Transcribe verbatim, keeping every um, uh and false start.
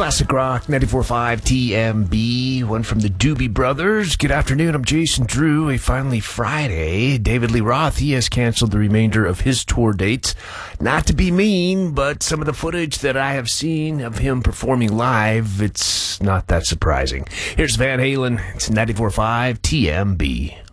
Classic Rock ninety-four point five T M B, one from the Doobie Brothers. Good afternoon, I'm Jason Drew. A finally Friday. David Lee Roth, he has canceled the remainder of his tour dates. Not to be mean, but some of the footage that I have seen of him performing live, it's not that surprising. Here's Van Halen. It's ninety-four point five T M B.